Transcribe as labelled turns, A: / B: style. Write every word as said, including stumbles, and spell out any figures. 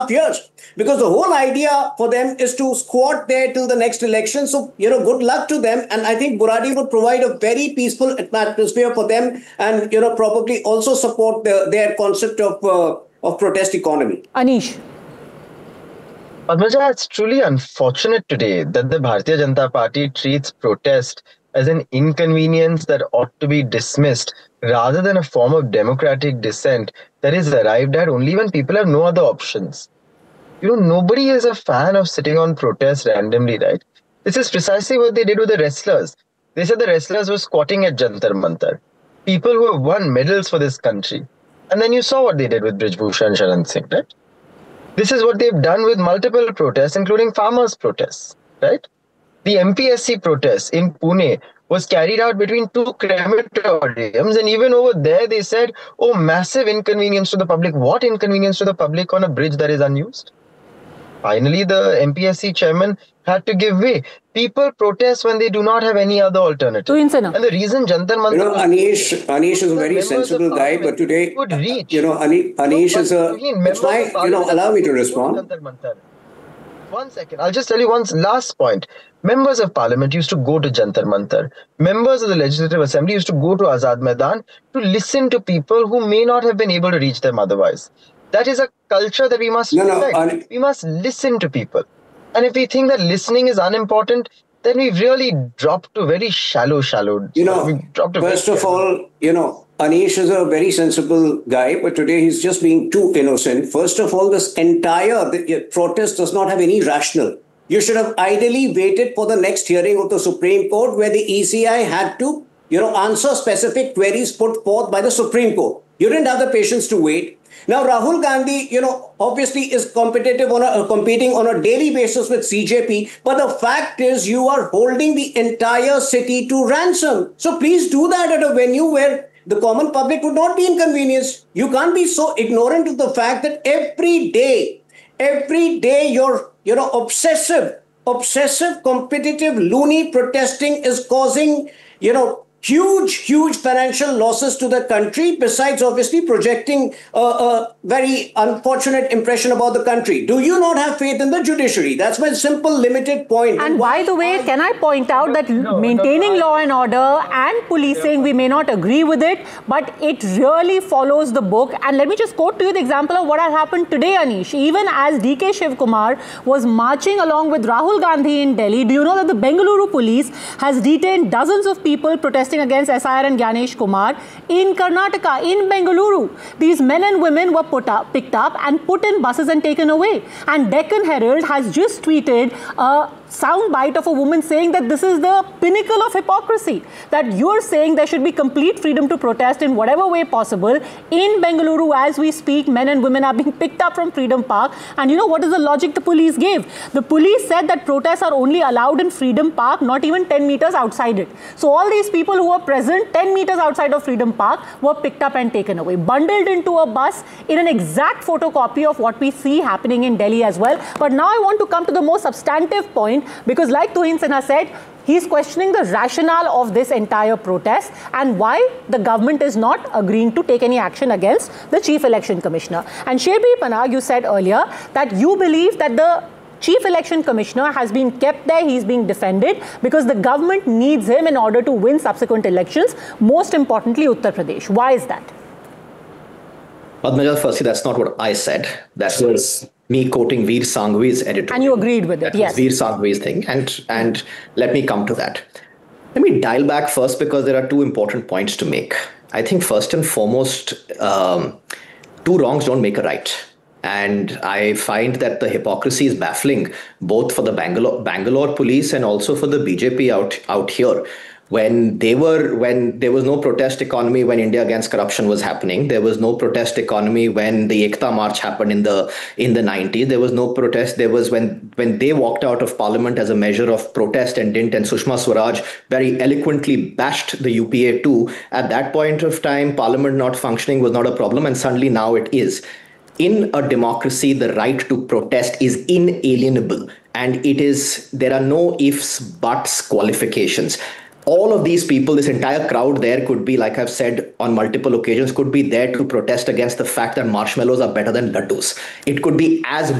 A: years. Because the whole idea for them is to squat there till the next election. So, you know, good luck to them. And I think Buradi would provide a very peaceful atmosphere for them and, you know, probably also support the, their concept of, uh, of protest economy.
B: Anish.
C: Padmaja, it's truly unfortunate today that the Bharatiya Janata Party treats protest as an inconvenience that ought to be dismissed rather than a form of democratic dissent that is arrived at only when people have no other options. You know, nobody is a fan of sitting on protest randomly, right? This is precisely what they did with the wrestlers. They said the wrestlers were squatting at Jantar Mantar. People who have won medals for this country. And then you saw what they did with Brij Bhushan Sharan Singh, right? This is what they've done with multiple protests, including farmers' protests, right? The M P S C protests in Pune was carried out between two crematoriums, and even over there they said, oh, massive inconvenience to the public. What inconvenience to the public on a bridge that is unused? Finally, the M P S C chairman had to give way. People protest when they do not have any other alternative. And the reason Jantar Mantar...
A: You know, Anish, Anish is a very sensible guy, but today, you know, Anish, Anish is a... It's my, you know, allow me to respond.
C: One second. I'll just tell you one last point. Members of parliament used to go to Jantar Mantar. Members of the Legislative Assembly used to go to Azad Maidan to listen to people who may not have been able to reach them otherwise. That is a culture that we must
A: no,
C: respect.
A: No, I...
C: We must listen to people. And if we think that listening is unimportant, then we've really dropped to very shallow, shallow.
A: You know, first of all, you know, Anish is a very sensible guy, but today he's just being too innocent. First of all, this entire the, protest does not have any rationale. You should have ideally waited for the next hearing of the Supreme Court, where the E C I had to, you know, answer specific queries put forth by the Supreme Court. You didn't have the patience to wait. Now, Rahul Gandhi, you know, obviously is competitive on a, uh, competing on a daily basis with C J P. But the fact is you are holding the entire city to ransom. So please do that at a venue where the common public would not be inconvenienced. You can't be so ignorant of the fact that every day, every day your, you know, obsessive, obsessive, competitive, loony protesting is causing, you know, huge, huge financial losses to the country, besides obviously projecting a, a very unfortunate impression about the country. Do you not have faith in the judiciary? That's my simple, limited point.
B: And by the way, can I point out that no, maintaining no, no, law and order and policing, we may not agree with it, but it really follows the book. And let me just quote to you the example of what has happened today, Anish. Even as D K Shiv Kumar was marching along with Rahul Gandhi in Delhi, do you know that the Bengaluru police has detained dozens of people protesting against S I R and Ganesh Kumar in Karnataka, in Bengaluru? These men and women were put up, picked up and put in buses and taken away. And Deccan Herald has just tweeted a soundbite of a woman saying that this is the pinnacle of hypocrisy, that you're saying there should be complete freedom to protest in whatever way possible. In Bengaluru, as we speak, men and women are being picked up from Freedom Park. And you know what is the logic the police gave? The police said that protests are only allowed in Freedom Park, not even ten meters outside it. So all these people who were present ten meters outside of Freedom Park were picked up and taken away, bundled into a bus in an exact photocopy of what we see happening in Delhi as well. But now I want to come to the more substantive point, because like Tuhin Sinha said, he's questioning the rationale of this entire protest and why the government is not agreeing to take any action against the Chief Election Commissioner. And Sherbir Panag, you said earlier that you believe that the Chief Election Commissioner has been kept there, he's being defended because the government needs him in order to win subsequent elections, most importantly Uttar Pradesh. Why is that?
D: Padmaja, firstly, that's not what I said. That was me quoting Veer Sanghvi's editorial.
B: And you agreed with it,
D: that
B: yes.
D: Veer Sanghvi's thing. And, and let me come to that. Let me dial back first, because there are two important points to make. I think first and foremost, um, two wrongs don't make a right. And I find that the hypocrisy is baffling, both for the Bangalore, Bangalore police and also for the B J P out, out here. When they were, when there was no protest economy when India Against Corruption was happening, there was no protest economy when the Ekta March happened in the in the nineties. There was no protest. There was when when they walked out of parliament as a measure of protest and didn't, and Sushma Swaraj very eloquently bashed the U P A too. At that point of time, parliament not functioning was not a problem, and suddenly now it is. In a democracy, the right to protest is inalienable, and it is, there are no ifs, buts, qualifications. all of these people, this entire crowd there could be, like I've said on multiple occasions, could be there to protest against the fact that marshmallows are better than laddus. It could be as